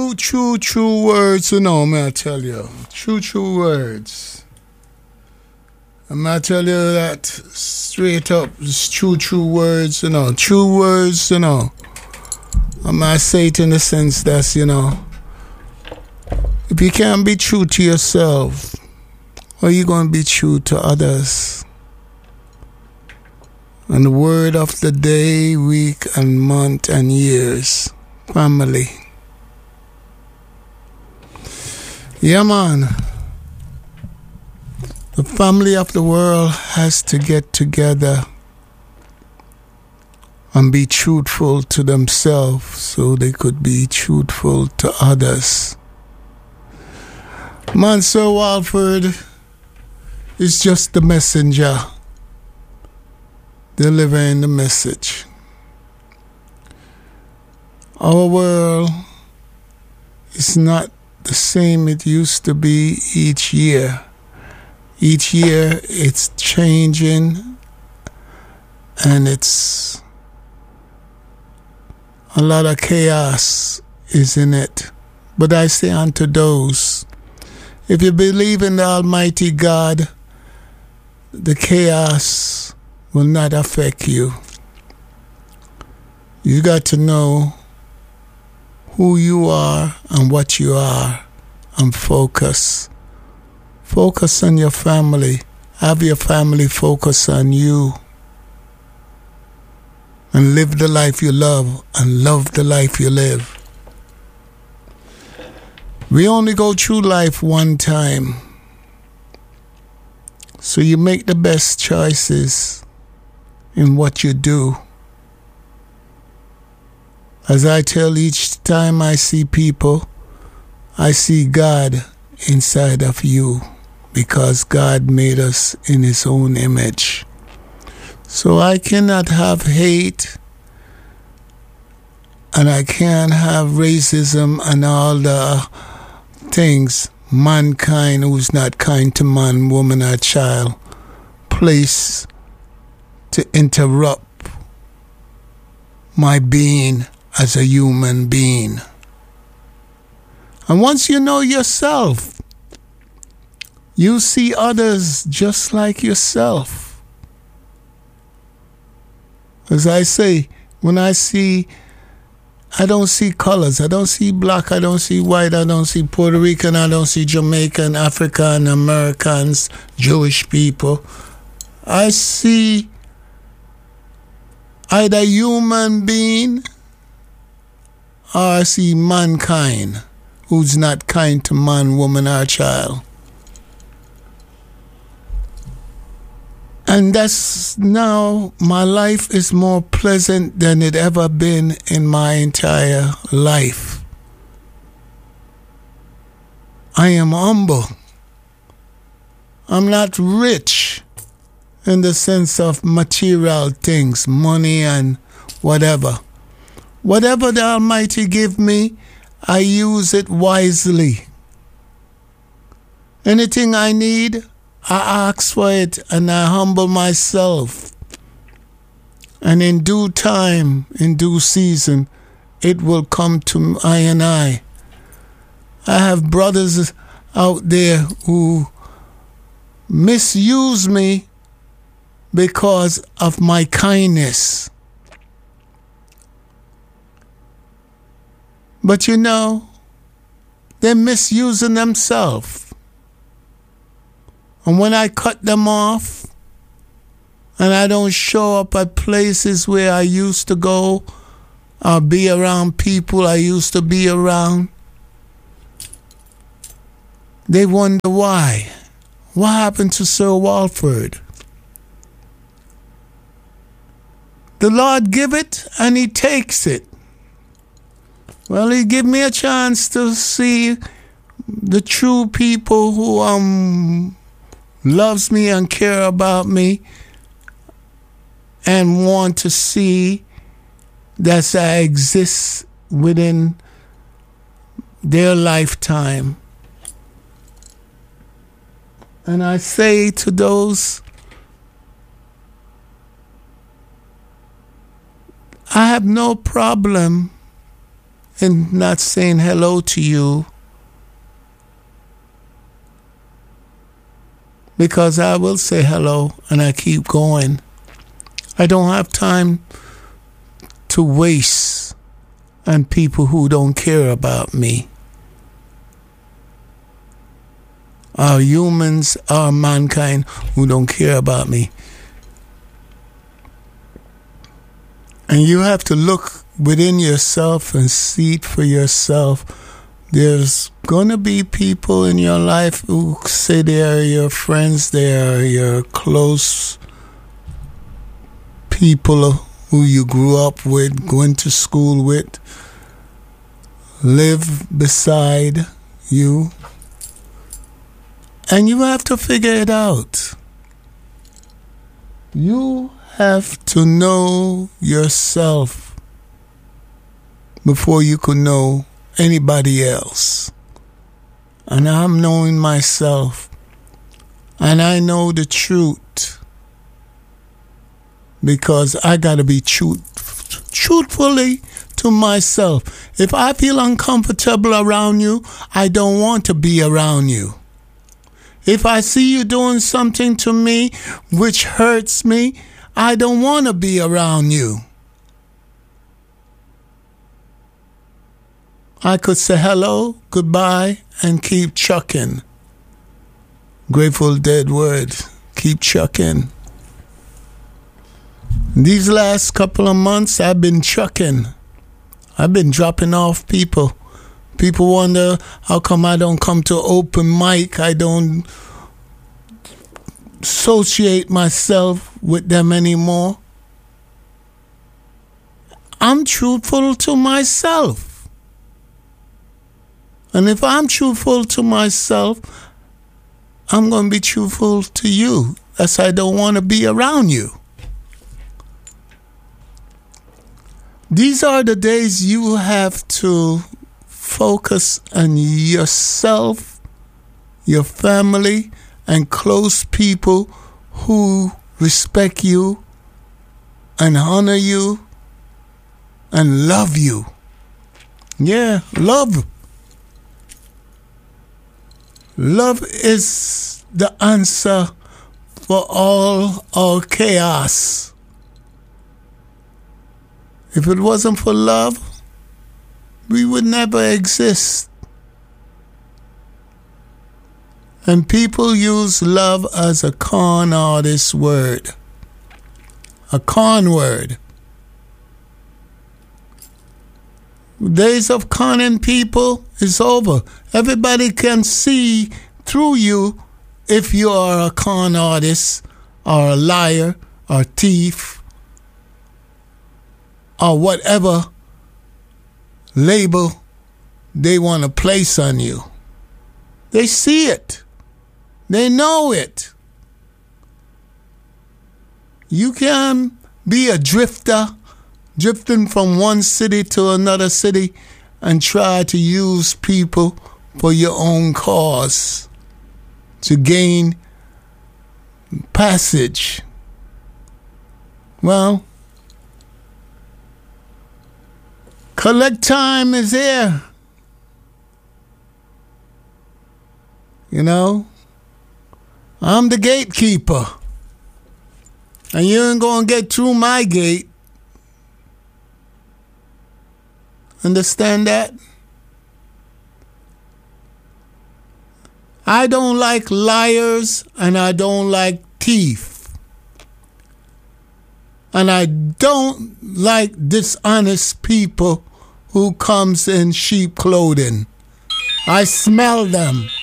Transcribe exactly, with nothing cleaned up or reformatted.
true, true, true words, you know, may I tell you. True, true words. And I tell you that straight up, it's true, true words, you know. True words, you know. I might say it in the sense that, you know, if you can't be true to yourself, how are you going to be true to others? And the word of the day, week, and month, and years. Family. Yeah, man. The family of the world has to get together and be truthful to themselves so they could be truthful to others. Man, Sir Walford is just the messenger delivering the message. Our world is not the same it used to be each year. Each year it's changing and it's a lot of chaos is in it. But I say unto those, if you believe in the Almighty God, the chaos will not affect you. You got to know who you are and what you are and focus. Focus on your family. Have your family focus on you. And live the life you love and love the life you live. We only go through life one time. So you make the best choices in what you do. As I tell each time I see people, I see God inside of you because God made us in His own image. So I cannot have hate and I can't have racism and all the things mankind who's not kind to man, woman, or child place to interrupt my being as a human being. And once you know yourself, you see others just like yourself. As I say, when I see, I don't see colors. I don't see black. I don't see white. I don't see Puerto Rican. I don't see Jamaican, African, Americans, Jewish people. I see either human being or I see mankind who's not kind to man, woman, or child. And that's now my life is more pleasant than it ever been in my entire life. I am humble. I'm not rich in the sense of material things, money and whatever. Whatever the Almighty give me, I use it wisely. Anything I need, I ask for it and I humble myself. And in due time, in due season, it will come to I and I. I have brothers out there who misuse me because of my kindness. But you know, they're misusing themselves. And when I cut them off and I don't show up at places where I used to go or be around people I used to be around, they wonder why. What happened to Sir Walford? The Lord give it and He takes it. Well, He give me a chance to see the true people who um loves me and care about me and want to see that I exist within their lifetime. And I say to those, I have no problem and not saying hello to you, because I will say hello and I keep going. I don't have time to waste on people who don't care about me. Our humans are mankind who don't care about me. And you have to look within yourself and see it for yourself. There's going to be people in your life who say they are your friends, they are your close people who you grew up with, went to school with, live beside you. And you have to figure it out. You have to know yourself before you can know anybody else. And I'm knowing myself. And I know the truth. Because I got to be truth, truthfully to myself. If I feel uncomfortable around you, I don't want to be around you. If I see you doing something to me which hurts me, I don't want to be around you. I could say hello, goodbye, and keep chucking. Grateful Dead word, keep chucking. These last couple of months, I've been chucking. I've been dropping off people. People wonder how come I don't come to open mic. I don't associate myself with them anymore. I'm truthful to myself. And if I'm truthful to myself, I'm going to be truthful to you. That's why I don't want to be around you. These are the days you have to focus on yourself, your family, and close people who respect you and honor you and love you. Yeah, love. Love is the answer for all our chaos. If it wasn't for love, we would never exist. And people use love as a con artist word. A con word. Days of conning people is over. Everybody can see through you if you are a con artist or a liar or thief or whatever label they want to place on you. They see it. They know it. You can be a drifter, drifting from one city to another city and try to use people for your own cause to gain passage. Well, collect time is here. You know, I'm the gatekeeper. And you ain't gonna get through my gate. Understand that? I don't like liars and I don't like thieves. And I don't like dishonest people who comes in sheep clothing. I smell them.